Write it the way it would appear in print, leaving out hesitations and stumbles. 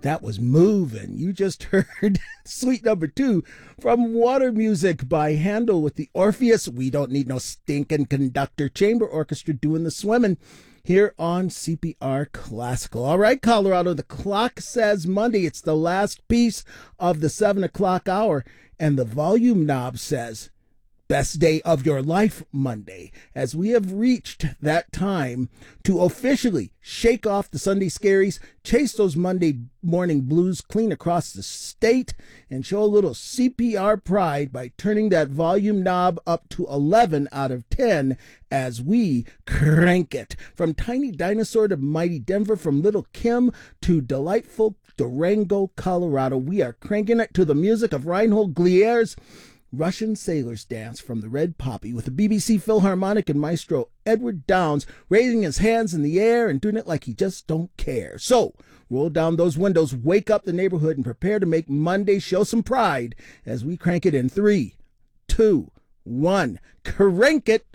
That was moving. You just heard Suite Number 2 from Water Music by Handel with the Orpheus. We don't need no stinking conductor. Chamber Orchestra doing the swimming here on CPR Classical. All right, Colorado, the clock says Monday. It's the last piece of the 7 o'clock hour, and the volume knob says best day of your life Monday, as we have reached that time to officially shake off the Sunday scaries, chase those Monday morning blues clean across the state, and show a little CPR pride by turning that volume knob up to 11 out of 10 as we crank it. From Tiny Dinosaur to Mighty Denver, from Little Kim to delightful Durango, Colorado, we are cranking it to the music of Reinhold Glier's Russian Sailor's Dance from the Red Poppy, with the BBC Philharmonic and maestro Edward Downes raising his hands in the air and doing it like he just don't care. So, roll down those windows, wake up the neighborhood, and prepare to make Monday show some pride as we crank it in 3, 2, 1. Crank it!